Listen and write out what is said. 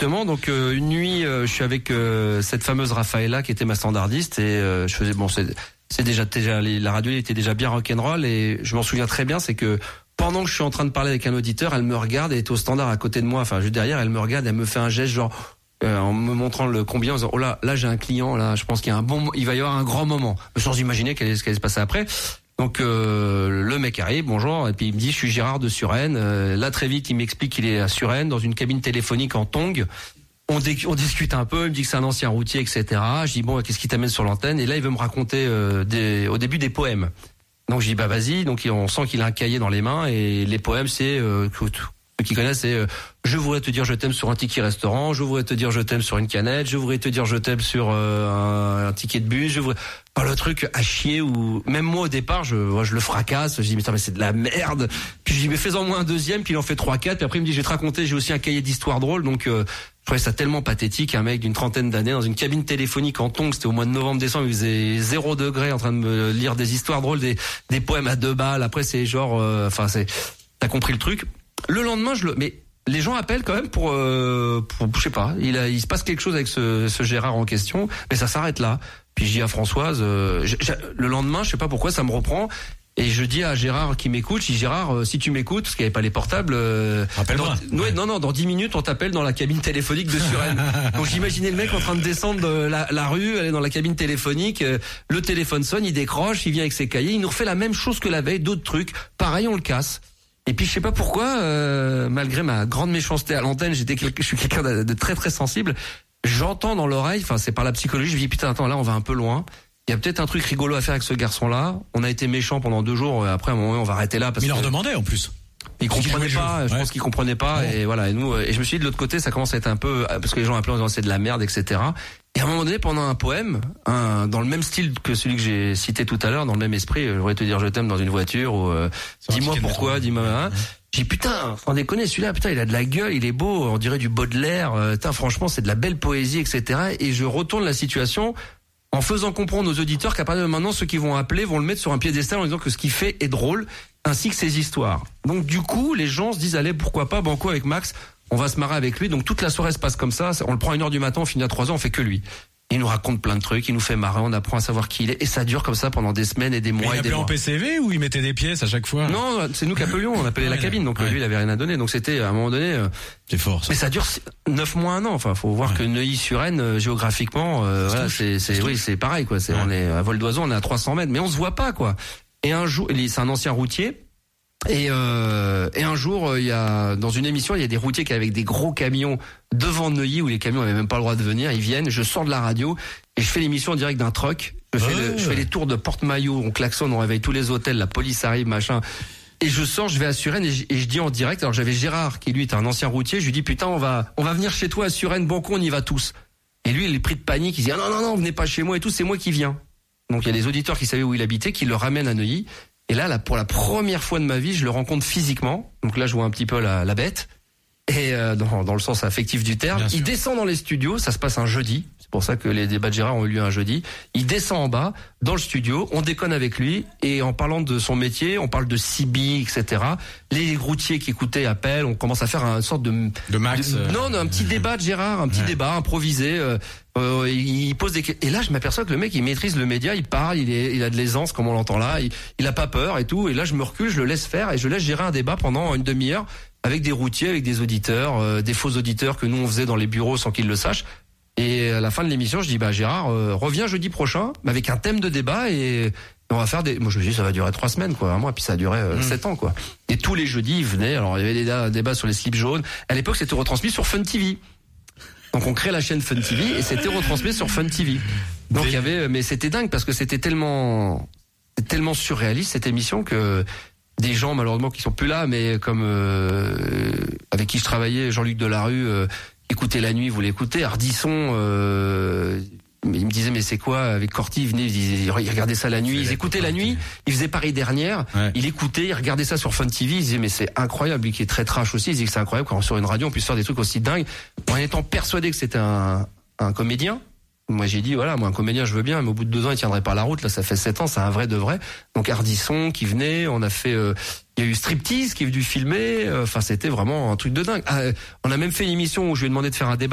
justement, donc une nuit, je suis avec cette fameuse Raphaëla qui était ma standardiste et je faisais c'est déjà la radio était déjà bien rock'n'roll et je m'en souviens très bien, c'est que pendant que je suis en train de parler avec un auditeur, elle me regarde, elle est au standard à côté de moi, enfin juste derrière, elle me regarde, elle me fait un geste genre en me montrant le combien, en disant oh là j'ai un client là, je pense qu'il va y avoir un grand moment, sans imaginer ce qu'elle allait se passer après. Donc le mec arrive, bonjour, et puis il me dit je suis Gérard de Suresnes. Là très vite il m'explique qu'il est à Suresnes dans une cabine téléphonique en tongs. On discute un peu, il me dit que c'est un ancien routier, etc. Je dis bon qu'est-ce qui t'amène sur l'antenne, et là il veut me raconter au début des poèmes. Donc je dis bah vas-y, donc on sent qu'il a un cahier dans les mains et les poèmes c'est ceux qui connaissent c'est je voudrais te dire je t'aime sur un ticket restaurant, je voudrais te dire je t'aime sur une canette, je voudrais te dire je t'aime sur un ticket de bus, le truc à chier, ou même moi au départ je le fracasse, je dis mais c'est de la merde, puis je dis mais fais-en moi un deuxième, puis il en fait 3-4, puis après il me dit je vais te raconter, j'ai aussi un cahier d'histoire drôle, donc je trouvais ça tellement pathétique, un mec d'une trentaine d'années dans une cabine téléphonique en tongs, c'était au mois de novembre-décembre, il faisait 0 degré en train de me lire des histoires drôles, des poèmes à 2 balles, après c'est genre t'as compris le truc. Le lendemain mais les gens appellent quand même pour je sais pas, il se passe quelque chose avec ce Gérard en question, mais ça s'arrête là. Puis je dis à Françoise le lendemain, je sais pas pourquoi ça me reprend. Et je dis à Gérard qui m'écoute, je dis Gérard, si tu m'écoutes, parce qu'il n'y avait pas les portables, rappelle-moi. Dans 10 minutes, on t'appelle dans la cabine téléphonique de Suresnes. Donc j'imaginais le mec en train de descendre la rue, aller dans la cabine téléphonique, le téléphone sonne, il décroche, il vient avec ses cahiers, il nous refait la même chose que la veille, d'autres trucs, pareil, on le casse. Et puis je sais pas pourquoi, malgré ma grande méchanceté à l'antenne, je suis quelqu'un de très très sensible, j'entends dans l'oreille, enfin c'est par la psychologie, je me dis putain attends là on va un peu loin. Il y a peut-être un truc rigolo à faire avec ce garçon-là. On a été méchant pendant 2 jours. Après, à un moment, on va arrêter là parce mais il leur demandait en plus. Il comprenait pas. Je pense qu'il comprenait pas. Et voilà. Et nous, et je me suis dit de l'autre côté, ça commence à être un peu parce que les gens appelaient en disant c'est de la merde, etc. Et à un moment donné, pendant un poème, dans le même style que celui que j'ai cité tout à l'heure, dans le même esprit, je voudrais te dire je t'aime dans une voiture ou dis-moi pourquoi, dis-moi. J'ai dit putain, sans déconner, celui-là, putain, il a de la gueule, il est beau, on dirait du Baudelaire. Putain, franchement, c'est de la belle poésie, etc. Et je retourne la situation en faisant comprendre aux auditeurs qu'à partir de maintenant, ceux qui vont appeler vont le mettre sur un piédestal en disant que ce qu'il fait est drôle, ainsi que ses histoires. Donc du coup, les gens se disent, allez, pourquoi pas, banco avec Max, on va se marrer avec lui. Donc toute la soirée se passe comme ça, on le prend à 1h du matin, on finit à 3h, on fait que lui. Il nous raconte plein de trucs, il nous fait marrer, on apprend à savoir qui il est, et ça dure comme ça pendant des semaines et des mois. Mais il appelait en PCV ou il mettait des pièces à chaque fois? Non, c'est nous qui appelions, on appelait la cabine, donc lui il avait rien à donner, donc c'était à un moment donné. C'est fort. Ça. Mais ça dure 9 mois, 1 an. Enfin, faut voir que Neuilly-sur-Aisne, géographiquement, voilà, c'est pareil quoi. On est à vol d'oiseau, on est à 300 mètres, mais on se voit pas quoi. Et un jour, c'est un ancien routier. Et un jour, il y a dans une émission, il y a des routiers qui avec des gros camions devant Neuilly où les camions avaient même pas le droit de venir. Ils viennent, je sors de la radio et je fais l'émission en direct d'un truck. Je fais les tours de Porte-Maillot, on klaxonne, on réveille tous les hôtels, la police arrive, machin. Et je sors, je vais à Suresnes et je dis en direct. Alors j'avais Gérard qui lui est un ancien routier. Je lui dis putain, on va venir chez toi à Suresnes, Banco, on y va tous. Et lui, il est pris de panique. Il dit non, venez pas chez moi et tout, c'est moi qui viens. Donc il y a des auditeurs qui savaient où il habitait, qui le ramènent à Neuilly. Et là, pour la première fois de ma vie, je le rencontre physiquement. Donc là, je vois un petit peu la bête. Et dans le sens affectif du terme. Il descend dans les studios, ça se passe un jeudi. C'est pour ça que les débats de Gérard ont eu lieu un jeudi. Il descend en bas, dans le studio, on déconne avec lui. Et en parlant de son métier, on parle de CB, etc. Les routiers qui écoutaient appellent, on commence à faire une sorte de Max. Non, un petit débat de Gérard, un petit débat improvisé. Il pose des questions. Et là, je m'aperçois que le mec, il maîtrise le média, il parle, il a de l'aisance, comme on l'entend là, il a pas peur et tout. Et là, je me recule, je le laisse faire et je laisse gérer un débat pendant une demi-heure avec des routiers, avec des auditeurs, des faux auditeurs que nous on faisait dans les bureaux sans qu'ils le sachent. Et à la fin de l'émission, je dis Gérard, reviens jeudi prochain avec un thème de débat et on va faire moi je me dis ça va durer 3 semaines quoi, un mois, puis ça a duré 7 ans quoi. Et tous les jeudis, il venait. Alors il y avait des débats sur les slips jaunes. À l'époque, c'était retransmis sur Fun TV. Donc on crée la chaîne Fun TV et c'était retransmis sur Fun TV. Donc il y avait, mais c'était dingue parce que c'était tellement surréaliste cette émission que des gens malheureusement qui sont plus là, mais comme avec qui je travaillais, Jean-Luc Delarue, écoutait la nuit, voulait écouter. Ardisson, il me disait mais c'est quoi avec Corty, il venait, il regardait ça la nuit, ils écoutaient la nuit, il faisait pareil dernière, il écoutait, il regardait ça sur Fun TV, il disait mais c'est incroyable, lui qui est très trash aussi, il disait que c'est incroyable quand sur une radio on puisse faire des trucs aussi dingues, en étant persuadé que c'était un comédien. Moi j'ai dit voilà, moi un comédien je veux bien, mais au bout de 2 ans il tiendrait pas la route, là ça fait 7 ans, c'est un vrai de vrai. Donc Ardisson qui venait, on a fait il y a eu Striptease qui est venu filmer, enfin c'était vraiment un truc de dingue. On a même fait une émission où je lui ai demandé de faire un débat